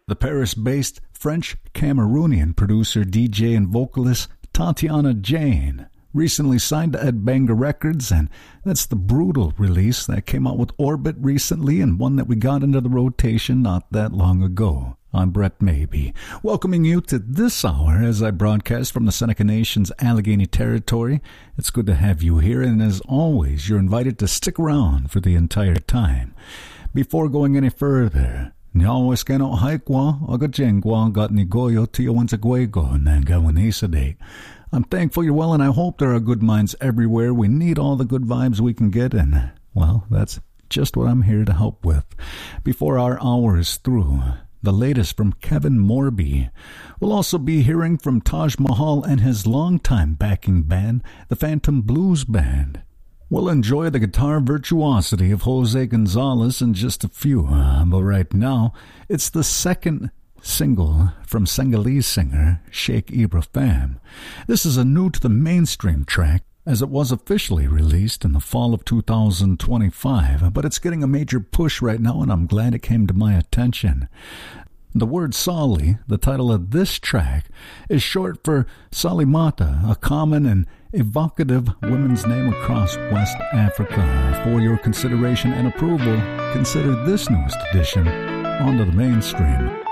The Paris-based French-Cameroonian producer, DJ, and vocalist Tatiana Jane recently signed to Ed Banger Records, and that's the Brutal release that came out with Orbit recently, and one that we got into the rotation not that long ago. I'm Brett Maybe, welcoming you to this hour as I broadcast from the Seneca Nation's Allegheny Territory. It's good to have you here, and as always, you're invited to stick around for the entire time. Before going any further, Nyawa Skano Haikwa, Agajengwa, got Nigoyo, Tiawanzagwego, Nangawanisade. I'm thankful you're well, and I hope there are good minds everywhere. We need all the good vibes we can get, and, well, that's just what I'm here to help with. Before our hour is through, the latest from Kevin Morby. We'll also be hearing from Taj Mahal and his longtime backing band, the Phantom Blues Band. We'll enjoy the guitar virtuosity of Jose Gonzalez in just a few, but right now, it's the second single from Senegalese singer Sheikh Ibrahim. This is a new to the mainstream track, as it was officially released in the fall of 2025, but it's getting a major push right now, and I'm glad it came to my attention. The word Sali, the title of this track, is short for Salimata, a common and evocative women's name across West Africa. For your consideration and approval, consider this newest addition onto the mainstream.